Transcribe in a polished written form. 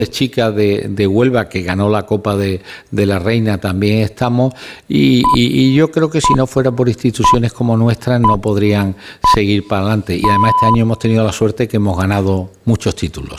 chica de Huelva que ganó la Copa de la Reina también estamos y yo creo que si no fuera por instituciones como nuestras no podrían seguir para adelante y además este año hemos tenido la suerte que hemos ganado muchos títulos.